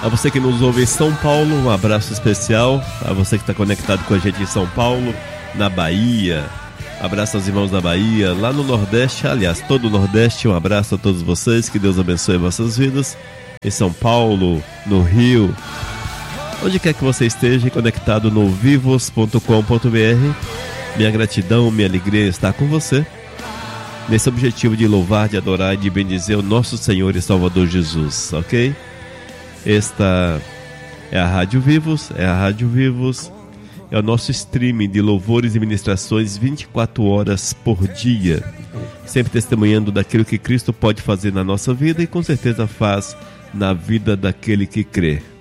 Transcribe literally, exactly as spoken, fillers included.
A você que nos ouve em São Paulo, um abraço especial. A você que está conectado com a gente em São Paulo, na Bahia. Abraço aos irmãos da Bahia, lá no Nordeste, aliás, todo o Nordeste. Um abraço a todos vocês, que Deus abençoe vossas vidas. Em São Paulo, no Rio, onde quer que você esteja conectado no vivos ponto com ponto br. Minha gratidão, minha alegria estar com você nesse objetivo de louvar, de adorar e de bendizer o nosso Senhor e Salvador Jesus, ok? Esta é a Rádio Vivos, é a Rádio Vivos, é o nosso streaming de louvores e ministrações vinte e quatro horas por dia, sempre testemunhando daquilo que Cristo pode fazer na nossa vida e com certeza faz na vida daquele que crê.